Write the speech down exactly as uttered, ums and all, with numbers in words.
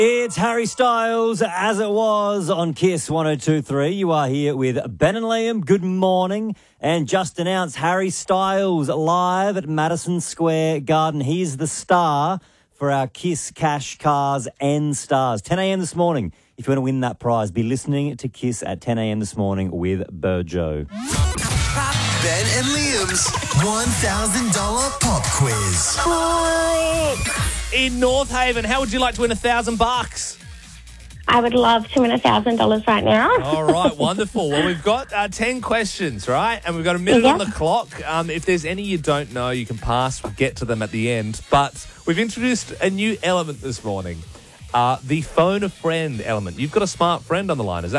It's Harry Styles, as it was on Kiss one oh two point three. You are here with Ben and Liam. Good morning. And just announced Harry Styles live at Madison Square Garden. He's the star for our Kiss Cash Cars and Stars. ten a.m. this morning. If you want to win that prize, be listening to Kiss at ten a.m. this morning with Burjo. Ben and Liam's one thousand dollars pop quiz. In North Haven, how would you like to win a thousand bucks? I would love to win a thousand dollars right now. All right, wonderful. Well, we've got uh, ten questions, right? And we've got a minute Yeah. on the clock. Um, if there's any you don't know, you can pass. We'll get to them at the end. But we've introduced a new element this morning, uh, the phone a friend element. You've got a smart friend on the line, is that